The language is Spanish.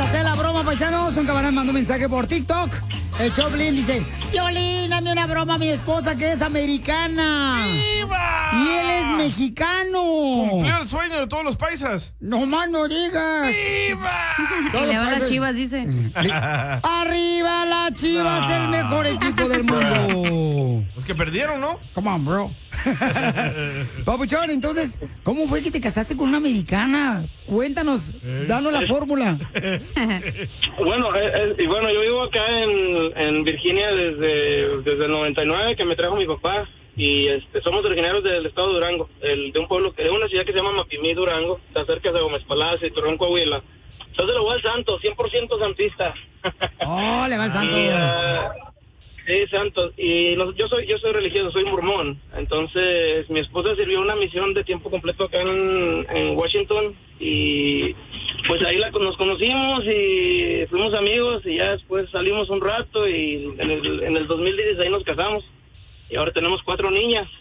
hacer la broma, paisanos. Un camarada mandó un mensaje por TikTok. El Choplin dice: Piolín, dame una broma a mi esposa que es americana. ¡Viva! Y él es mexicano. Cumplió el sueño de todos los paisas. No más no digas. ¡Viva! Y le van las Chivas, dice. ¡Arriba las Chivas, el mejor equipo del mundo! Los que perdieron, ¿no? Come on, bro. Papuchón, entonces, ¿cómo fue que te casaste con una americana? Cuéntanos, danos la fórmula. Bueno, yo vivo acá en Virginia desde el 99, que me trajo mi papá. Y somos originarios del estado de Durango, de un pueblo, de una ciudad que se llama Mapimí, Durango. Está cerca de Gómez Palacio y Torreón, Coahuila. Entonces le voy al Santos, 100% santista. ¡Oh, le va al Santos! Sí, Santos. Y yo soy religioso, soy mormón. Entonces mi esposa sirvió una misión de tiempo completo acá en Washington. Y pues ahí nos conocimos y fuimos amigos. Y ya después salimos un rato y en el 2016 nos casamos. Y ahora tenemos 4 niñas.